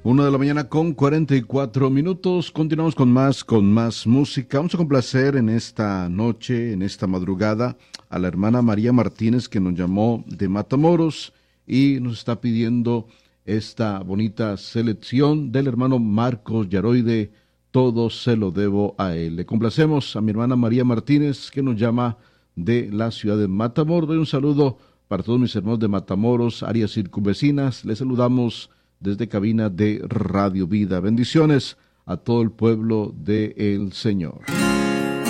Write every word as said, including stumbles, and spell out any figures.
Una de la mañana con cuarenta y cuatro minutos. Continuamos con más, con más música. Vamos a complacer en esta noche, en esta madrugada, a la hermana María Martínez, que nos llamó de Matamoros y nos está pidiendo esta bonita selección del hermano Marcos Yaroide. Todo se lo debo a él. Le complacemos a mi hermana María Martínez, que nos llama de la ciudad de Matamoros. Doy un saludo para todos mis hermanos de Matamoros, áreas circunvecinas. Les saludamos desde cabina de Radio Vida. Bendiciones a todo el pueblo del Señor.